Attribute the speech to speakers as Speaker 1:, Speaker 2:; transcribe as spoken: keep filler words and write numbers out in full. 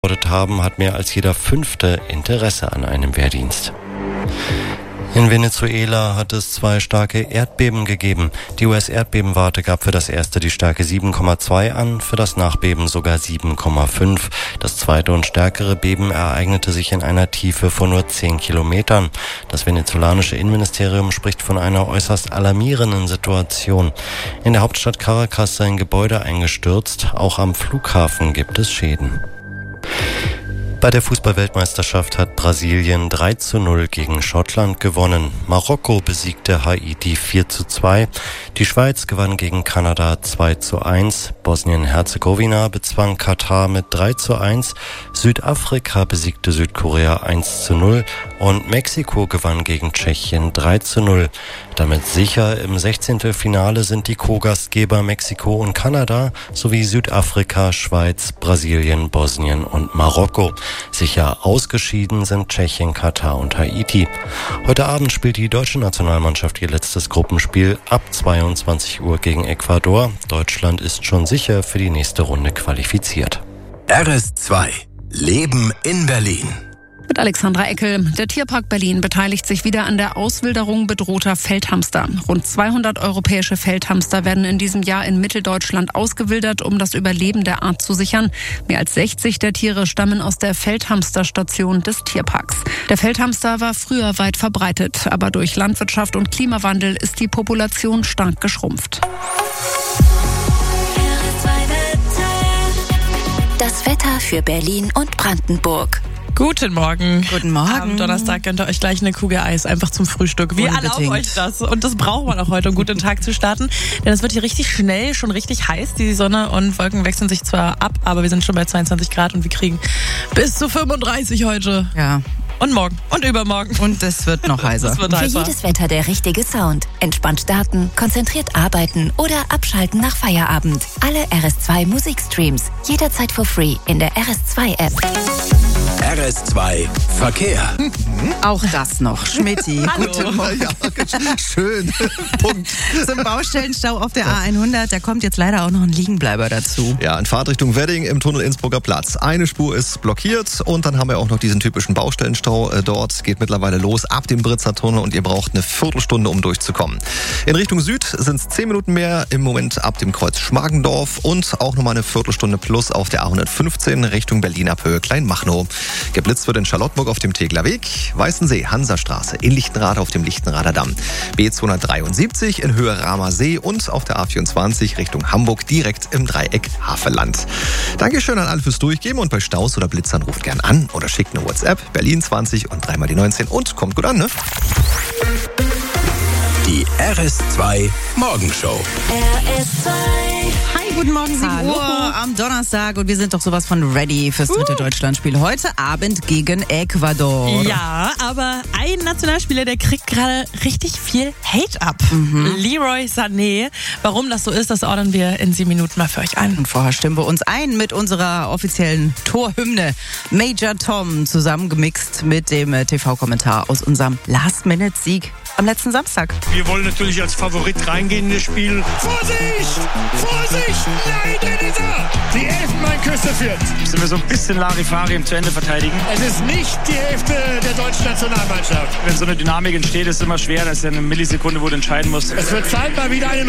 Speaker 1: haben, hat mehr als jeder Fünfte Interesse an einem Wehrdienst. In Venezuela hat es zwei starke Erdbeben gegeben. Die U S-Erdbebenwarte gab für das erste die Stärke sieben Komma zwei an, für das Nachbeben sogar sieben Komma fünf. Das zweite und stärkere Beben ereignete sich in einer Tiefe von nur zehn Kilometern. Das venezolanische Innenministerium spricht von einer äußerst alarmierenden Situation. In der Hauptstadt Caracas sei ein Gebäude eingestürzt. Auch am Flughafen gibt es Schäden. Bei der Fußball-Weltmeisterschaft hat Brasilien drei zu null gegen Schottland gewonnen. Marokko besiegte Haiti vier zu zwei. Die Schweiz gewann gegen Kanada zwei zu eins. Bosnien-Herzegowina bezwang Katar mit drei zu eins. Südafrika besiegte Südkorea eins zu null. Und Mexiko gewann gegen Tschechien drei zu null. Damit sicher im Sechzehntelfinale sind die Co-Gastgeber Mexiko und Kanada sowie Südafrika, Schweiz, Brasilien, Bosnien und Marokko. Sicher ausgeschieden sind Tschechien, Katar und Haiti. Heute Abend spielt die deutsche Nationalmannschaft ihr letztes Gruppenspiel ab zweiundzwanzig Uhr gegen Ecuador. Deutschland ist schon sicher für die nächste Runde qualifiziert.
Speaker 2: R S zwei Leben in Berlin.
Speaker 3: Mit Alexandra Eckel. Der Tierpark Berlin beteiligt sich wieder an der Auswilderung bedrohter Feldhamster. Rund zweihundert europäische Feldhamster werden in diesem Jahr in Mitteldeutschland ausgewildert, um das Überleben der Art zu sichern. Mehr als sechzig der Tiere stammen aus der Feldhamsterstation des Tierparks. Der Feldhamster war früher weit verbreitet, aber durch Landwirtschaft und Klimawandel ist die Population stark geschrumpft.
Speaker 4: Das Wetter für Berlin und Brandenburg.
Speaker 5: Guten Morgen.
Speaker 3: Guten Morgen.
Speaker 5: Am Donnerstag gönnt ihr euch gleich eine Kugel Eis, einfach zum Frühstück. Wir erlauben euch das. Und das braucht man auch heute, um gut den Tag zu starten. Denn es wird hier richtig schnell, schon richtig heiß. Die Sonne und Wolken wechseln sich zwar ab, aber wir sind schon bei zweiundzwanzig Grad und wir kriegen bis zu fünfunddreißig heute.
Speaker 6: Ja.
Speaker 5: Und morgen und übermorgen.
Speaker 6: Und es wird noch heißer.
Speaker 5: Es wird
Speaker 4: Für
Speaker 5: heißer.
Speaker 4: jedes Wetter der richtige Sound. Entspannt starten, konzentriert arbeiten oder abschalten nach Feierabend. Alle R S zwei Musikstreams. Jederzeit for free in der R S zwei App.
Speaker 2: R S zwei Verkehr.
Speaker 6: Auch das noch. Schmidti, guten Morgen.
Speaker 7: Ja, schön. Punkt.
Speaker 6: Zum Baustellenstau auf der A hundert, da kommt jetzt leider auch noch ein Liegenbleiber dazu.
Speaker 7: Ja, in Fahrtrichtung Wedding im Tunnel Innsbrucker Platz. Eine Spur ist blockiert und dann haben wir auch noch diesen typischen Baustellenstau. Dort geht mittlerweile los ab dem Britzer Tunnel und ihr braucht eine Viertelstunde, um durchzukommen. In Richtung Süd sind es zehn Minuten mehr im Moment ab dem Kreuz Schmargendorf und auch nochmal eine Viertelstunde plus auf der A hundertfünfzehn Richtung Berlin ab Höhe Kleinmachnow. Geblitzt wird in Charlottenburg auf dem Tegler Weg, Weißensee, Hansastraße, in Lichtenrade auf dem Lichtenrader Damm, B zweihundertdreiundsiebzig in Höhe Ramer See und auf der A vierundzwanzig Richtung Hamburg direkt im Dreieck Havelland. Dankeschön an alle fürs Durchgeben und bei Staus oder Blitzern ruft gern an oder schickt eine WhatsApp, Berlin zwanzig und dreimal die neunzehn und kommt gut an, ne?
Speaker 2: Die R S zwei Morgenshow.
Speaker 4: R S zwei.
Speaker 6: Hi, guten Morgen, sieben
Speaker 3: Hallo.
Speaker 6: Uhr am Donnerstag und wir sind doch sowas von ready fürs dritte uh. Deutschlandspiel. Heute Abend gegen Ecuador.
Speaker 5: Ja, aber ein Nationalspieler, der kriegt gerade richtig viel Hate ab. Mhm. Leroy Sané. Warum das so ist, das ordnen wir in sieben Minuten mal für euch ein.
Speaker 6: Und vorher stimmen wir uns ein mit unserer offiziellen Torhymne Major Tom, zusammengemixt mit dem T V-Kommentar aus unserem Last-Minute-Sieg am letzten Samstag.
Speaker 8: Wir wollen natürlich als Favorit reingehen in das Spiel. Vorsicht! Vorsicht! Nein, drin ist er! Die Elfenbeinküste führt.
Speaker 9: Sind wir so ein bisschen Larifari im zu Ende verteidigen?
Speaker 8: Es ist nicht die Hälfte der deutschen Nationalmannschaft.
Speaker 9: Wenn so eine Dynamik entsteht, ist es immer schwer. Das ist ja eine Millisekunde, wo du entscheiden musst.
Speaker 8: Es wird Zeit, mal wieder einen